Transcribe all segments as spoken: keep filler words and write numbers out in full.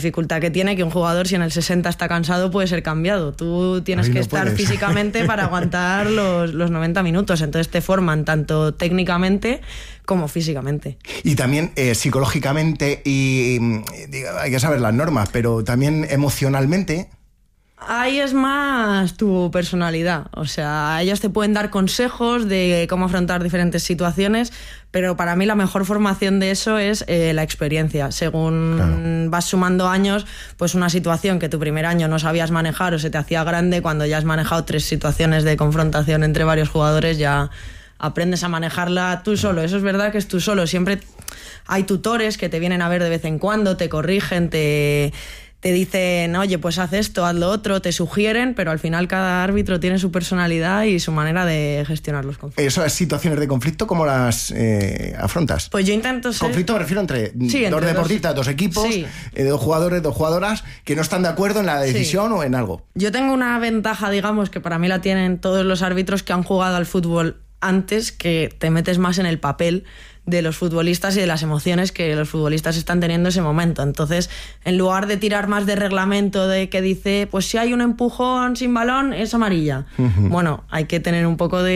dificultad que tiene que un jugador, si en el sesenta está cansado, puede ser cambiado. Tú tienes Ahí que no estar puedes. físicamente para aguantar los, los noventa minutos. Entonces te forman tanto técnicamente como físicamente. Y también eh, psicológicamente, y digo, hay que saber las normas, pero también emocionalmente. Ahí es más tu personalidad, o sea, ellos te pueden dar consejos de cómo afrontar diferentes situaciones, pero para mí la mejor formación de eso es eh, la experiencia. Según claro. vas sumando años, pues una situación que tu primer año no sabías manejar o se te hacía grande, cuando ya has manejado tres situaciones de confrontación entre varios jugadores, ya aprendes a manejarla tú solo. Eso es verdad que es tú solo. Siempre hay tutores que te vienen a ver de vez en cuando, te corrigen, te... te dicen, oye, pues haz esto, haz lo otro, te sugieren, pero al final cada árbitro tiene su personalidad y su manera de gestionar los conflictos. ¿Esas situaciones de conflicto cómo las eh, afrontas? Pues yo intento ser... Conflicto me refiero entre sí, dos entre deportistas, dos, dos equipos, sí. eh, dos jugadores, dos jugadoras, que no están de acuerdo en la decisión sí. o en algo. Yo tengo una ventaja, digamos, que para mí la tienen todos los árbitros que han jugado al fútbol antes, que te metes más en el papel de los futbolistas y de las emociones que los futbolistas están teniendo en ese momento. Entonces, en lugar de tirar más de reglamento de que dice, pues si hay un empujón sin balón, es amarilla. Uh-huh. Bueno, hay que tener un poco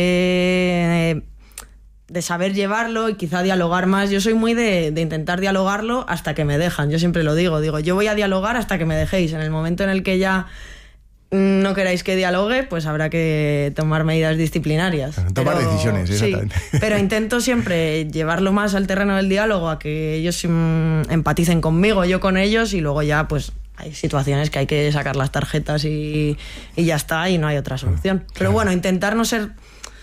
de... de saber llevarlo y quizá dialogar más. Yo soy muy de, de intentar dialogarlo hasta que me dejan. Yo siempre lo digo, digo, yo voy a dialogar hasta que me dejéis. En el momento en el que ya no queráis que dialogue, pues habrá que tomar medidas disciplinarias. Tomar pero, decisiones, exactamente. Sí, pero intento siempre llevarlo más al terreno del diálogo, a que ellos mm, empaticen conmigo, yo con ellos, y luego ya pues hay situaciones que hay que sacar las tarjetas y, y ya está, y no hay otra solución. Claro. Pero bueno, intentar no ser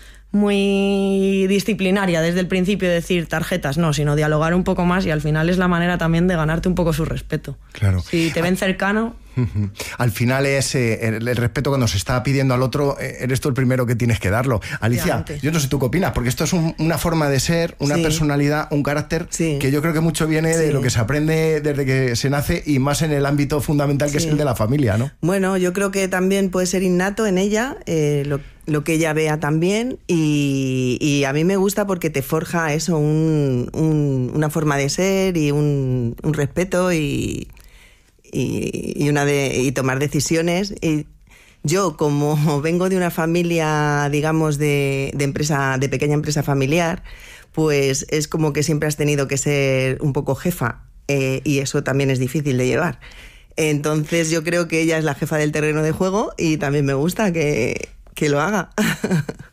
muy disciplinaria desde el principio, decir tarjetas no, sino dialogar un poco más, y al final es la manera también de ganarte un poco su respeto. Claro. Si te ven cercano... Al final es eh, el, el respeto cuando se está pidiendo al otro, eh, eres tú el primero que tienes que darlo. Alicia, yo no sé tú qué opinas, porque esto es un, una forma de ser, una sí. personalidad, un carácter sí. que yo creo que mucho viene sí. de lo que se aprende desde que se nace, y más en el ámbito fundamental que sí. es el de la familia, ¿no? Bueno, yo creo que también puede ser innato en ella, eh, lo, lo que ella vea también, y, y a mí me gusta porque te forja eso, un, un, una forma de ser y un, un respeto y... Y, y, una de, y tomar decisiones. Y yo, como vengo de una familia, digamos, de, de empresa, de pequeña empresa familiar, pues es como que siempre has tenido que ser un poco jefa, eh, y eso también es difícil de llevar. Entonces yo creo que ella es la jefa del terreno de juego, y también me gusta que, que lo haga.